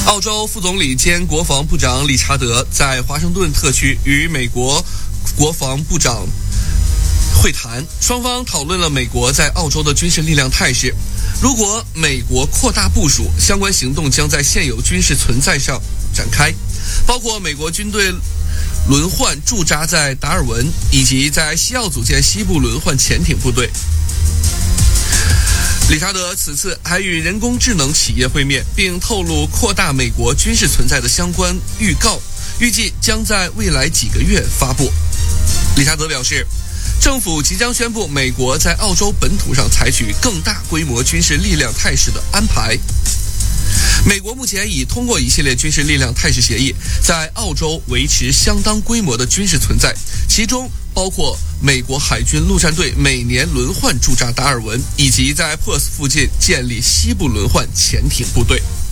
澳洲副总理兼国防部长理查德在华盛顿特区与美国国防部长会谈，双方讨论了美国在澳洲的军事力量态势。如果美国扩大部署，相关行动将在现有军事存在上展开，包括美国军队轮换驻扎在达尔文，以及在西澳组建西部轮换潜艇部队。理查德此次还与人工智能企业会面，并透露扩大美国军事存在的相关预告，预计将在未来几个月发布。理查德表示，政府即将宣布美国在澳洲本土上采取更大规模军事力量态势的安排。美国目前已通过一系列军事力量态势协议，在澳洲维持相当规模的军事存在，其中包括美国海军陆战队每年轮换驻扎达尔文，以及在珀斯附近建立西部轮换潜艇部队。